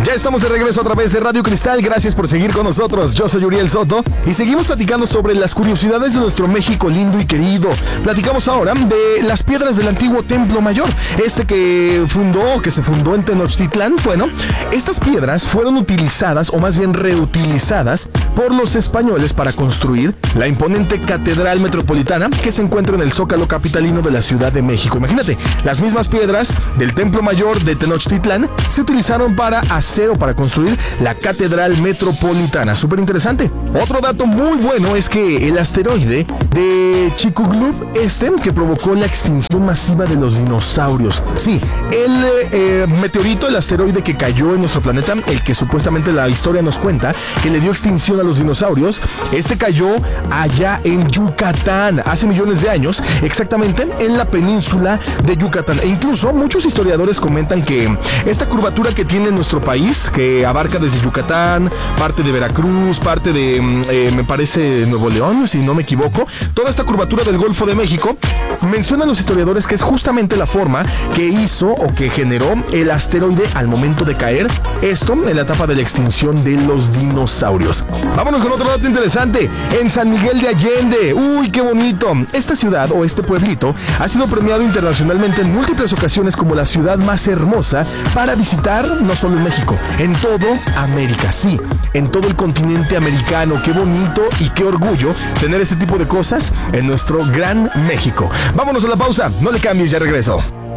Ya estamos de regreso a través de Radio Cristal. Gracias por seguir con nosotros. Yo soy Uriel Soto y seguimos platicando sobre las curiosidades de nuestro México lindo y querido. Platicamos ahora de las piedras del antiguo Templo Mayor, que se fundó en Tenochtitlán. Bueno, estas piedras fueron utilizadas, o más bien reutilizadas, por los españoles para construir la imponente Catedral Metropolitana que se encuentra en el Zócalo capitalino de la Ciudad de México. Imagínate, las mismas piedras del Templo Mayor de Tenochtitlán se utilizaron para construir la Catedral Metropolitana. Súper interesante. Otro dato muy bueno es que el asteroide de Chicxulub, que provocó la extinción masiva de los dinosaurios. Sí, el meteorito, el asteroide que cayó en nuestro planeta, el que supuestamente la historia nos cuenta que le dio extinción a los dinosaurios, cayó allá en Yucatán hace millones de años, exactamente en la península de Yucatán. E incluso muchos historiadores comentan que esta curvatura que tiene nuestro país, que abarca desde Yucatán, parte de Veracruz, parte de, me parece, Nuevo León, si no me equivoco, toda esta curvatura del Golfo de México, mencionan los historiadores que es justamente la forma que hizo o que generó el asteroide al momento de caer, esto en la etapa de la extinción de los dinosaurios. Vámonos con otro dato interesante. En San Miguel de Allende, ¡uy, qué bonito! Esta ciudad o este pueblito ha sido premiado internacionalmente en múltiples ocasiones como la ciudad más hermosa para visitar, no solo en México, en todo América, sí, en todo el continente americano. Qué bonito y qué orgullo tener este tipo de cosas en nuestro gran México. Vámonos a la pausa, no le cambies, ya regreso.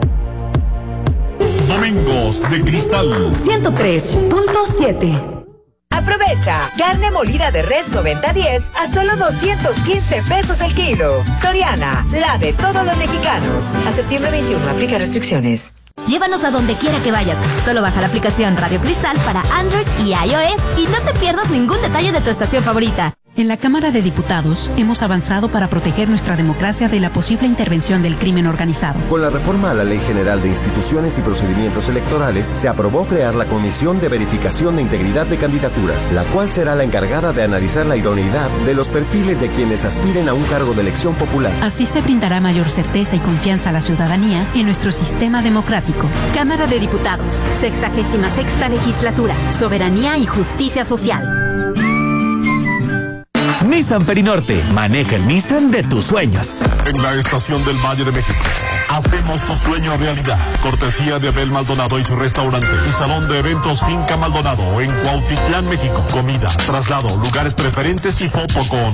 Domingos de Cristal 103.7. Aprovecha, carne molida de res 90-10 a solo 215 pesos el kilo. Soriana, la de todos los mexicanos. A septiembre 21, aplica restricciones. Llévanos a donde quiera que vayas. Solo baja la aplicación Radio Cristal para Android y iOS y no te pierdas ningún detalle de tu estación favorita. En la Cámara de Diputados hemos avanzado para proteger nuestra democracia de la posible intervención del crimen organizado. Con la reforma a la Ley General de Instituciones y Procedimientos Electorales, se aprobó crear la Comisión de Verificación de Integridad de Candidaturas, la cual será la encargada de analizar la idoneidad de los perfiles de quienes aspiren a un cargo de elección popular. Así se brindará mayor certeza y confianza a la ciudadanía en nuestro sistema democrático. Cámara de Diputados, 66ª Legislatura, Soberanía y Justicia Social. Nissan Perinorte, maneja el Nissan de tus sueños. En la estación del Valle de México, hacemos tu sueño realidad. Cortesía de Abel Maldonado y su restaurante y salón de eventos Finca Maldonado en Cuautitlán, México. Comida, traslado, lugares preferentes y foto con